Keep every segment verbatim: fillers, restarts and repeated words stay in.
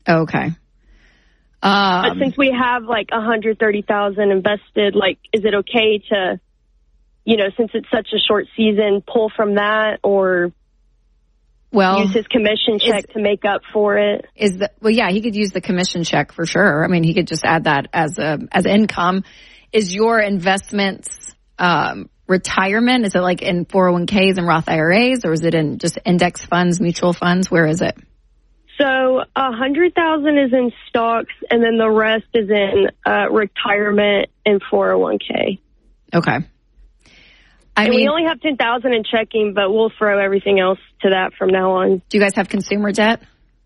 Okay. Um, but since we have like one hundred thirty thousand invested, like, is it okay to, you know, since it's such a short season, pull from that or well, use his commission check is, to make up for it? Is the well, yeah, he could use the commission check for sure. I mean, he could just add that as a as income. Is your investments um, retirement? Is it like in four oh one k's and Roth I R As, or is it in just index funds, mutual funds? Where is it? So a hundred thousand is in stocks, and then the rest is in uh, retirement and four oh one k. Okay. I and mean, we only have ten thousand in checking, but we'll throw everything else to that from now on. Do you guys have consumer debt?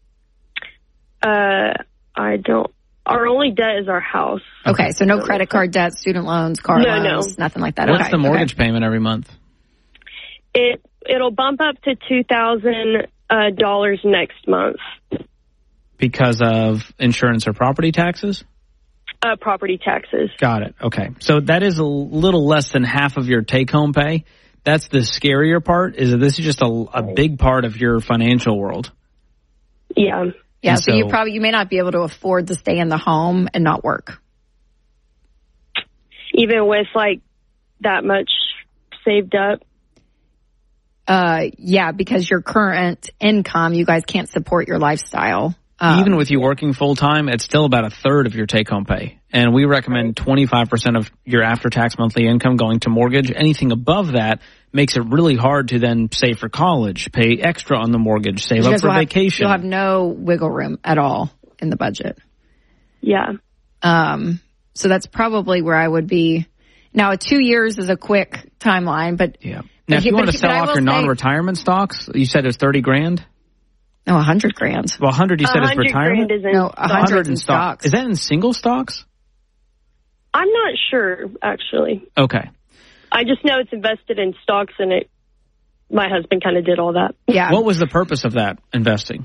Uh, I don't. Our only debt is our house. Okay, so no credit card debt, student loans, car no, loans, no. nothing like that. What's okay, the mortgage okay. payment every month? It it'll bump up to two thousand uh, dollars next month. Because of insurance or property taxes? Uh, property taxes. Got it. Okay. So that is a little less than half of your take-home pay. That's the scarier part, is that this is just a, a big part of your financial world. Yeah. Yeah, so, so you probably, you may not be able to afford to stay in the home and not work. Even with, like, that much saved up? Uh, yeah, because your current income, you guys can't support your lifestyle. Um, Even with you working full-time, it's still about a third of your take-home pay. And we recommend twenty-five percent of your after-tax monthly income going to mortgage. Anything above that makes it really hard to then save for college, pay extra on the mortgage, save up for vacation. You'll have no wiggle room at all in the budget. Yeah. Um, so that's probably where I would be. Now, two years is a quick timeline, but... Yeah. Now, if you want to sell off your non-retirement stocks, you said it was thirty grand? No, a hundred grand. Well, a hundred you said is retirement? Is in no, a hundred in stocks. Is that in single stocks? I'm not sure, actually. Okay. I just know it's invested in stocks, and it. My husband kind of did all that. Yeah. What was the purpose of that investing?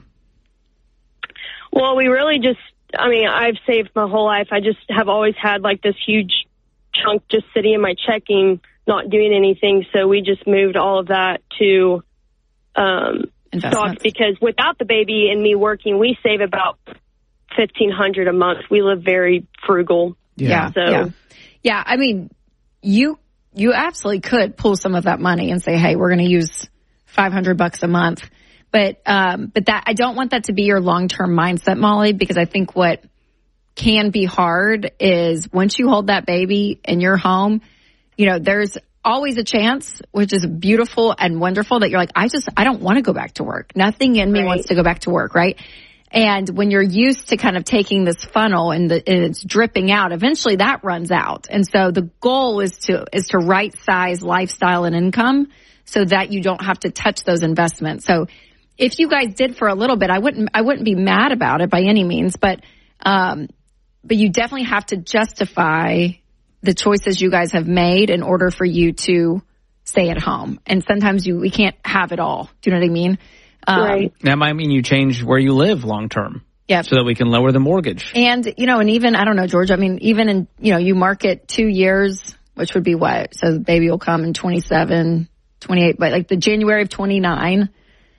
Well, we really just, I mean, I've saved my whole life. I just have always had like this huge chunk just sitting in my checking, not doing anything. So we just moved all of that to um, stocks, because without the baby and me working, we save about fifteen hundred dollars a month. We live very frugal. Yeah. So, yeah. Yeah. I mean, you, you absolutely could pull some of that money and say, hey, we're going to use five hundred bucks a month. But, um, but that, I don't want that to be your long-term mindset, Molly, because I think what can be hard is once you hold that baby in your home, you know, there's always a chance, which is beautiful and wonderful, that you're like, I just, I don't want to go back to work. Nothing in me right. wants to go back to work. Right. And when you're used to kind of taking this funnel and, the, and it's dripping out, eventually that runs out. And so the goal is to, is to right size lifestyle and income so that you don't have to touch those investments. So if you guys did for a little bit, I wouldn't, I wouldn't be mad about it by any means, but, um, but you definitely have to justify the choices you guys have made in order for you to stay at home. And sometimes you, we can't have it all. Do you know what I mean? Um, right. That might mean you change where you live long term. Yeah. So that we can lower the mortgage. And, you know, and even, I don't know, George, I mean, even in, you know, you market two years, which would be what? So the baby will come in twenty-seven, twenty-eight, but like the January of twenty-nine,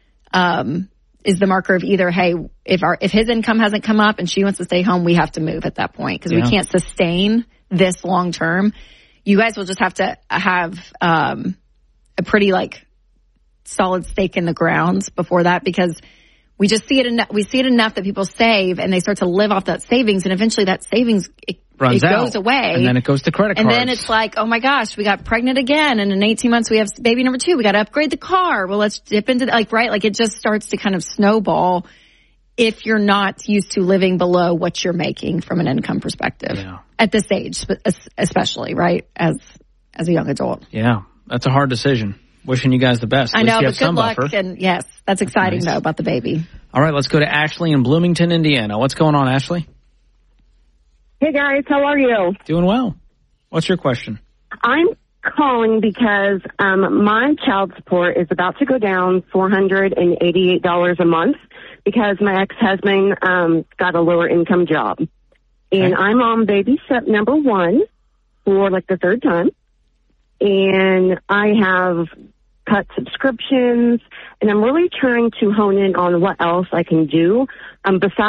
um, is the marker of either, hey, if our, if his income hasn't come up and she wants to stay home, we have to move at that point because yeah. we can't sustain this long term. You guys will just have to have, um, a pretty like solid stake in the ground before that, because we just see it enough, we see it enough that people save and they start to live off that savings, and eventually that savings it, Runs it out, goes away, and then it goes to credit and cards. then it's like, oh my gosh, we got pregnant again, and in eighteen months we have baby number two. We got to upgrade the car. Well, let's dip into the, like right, like it just starts to kind of snowball if you're not used to living below what you're making from an income perspective yeah. at this age, especially right as as a young adult. Yeah, that's a hard decision. Wishing you guys the best. At I know, you but have good some luck. buffer. And yes, that's exciting, nice. though, about the baby. All right, let's go to Ashley in Bloomington, Indiana. What's going on, Ashley? Hey, guys. How are you? Doing well. What's your question? I'm calling because um, my child support is about to go down four hundred eighty-eight dollars a month because my ex-husband um, got a lower income job. And okay. I'm on baby step number one for like the third time. And I have cut subscriptions, and I'm really trying to hone in on what else I can do um, besides